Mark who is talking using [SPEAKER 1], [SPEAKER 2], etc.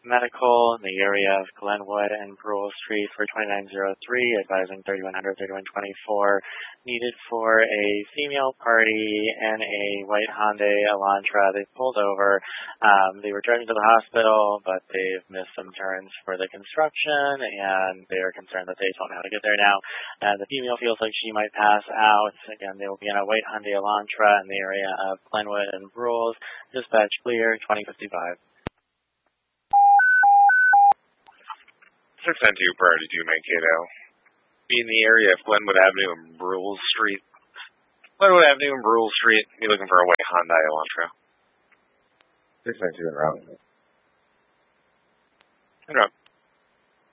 [SPEAKER 1] Medical in the area of Glenwood and Brule Street for 2903, advising 3100, 3124, needed for a female party in a white Hyundai Elantra. They pulled over. They were driving to the hospital, but they've missed some turns for the construction, and they are concerned that they don't know how to get there now. And the female feels like she might pass out. Again, they will be in a white Hyundai Elantra in the area of Glenwood and Brule. Dispatch clear, 2055.
[SPEAKER 2] 692 priority 2 Mankato. Be in the area of Glenwood Avenue and Brule Street. Glenwood Avenue and Brule Street. Be looking for a white Hyundai Elantra.
[SPEAKER 3] 692 en route.
[SPEAKER 2] En route.